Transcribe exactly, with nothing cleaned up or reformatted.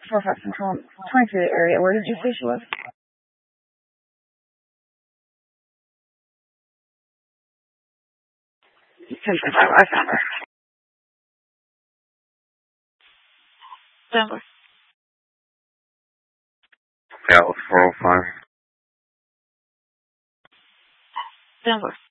four five Central, twenty-three area. Where did you say she was? ten five, I found her. Denver. Yeah, it was four oh five. Denver.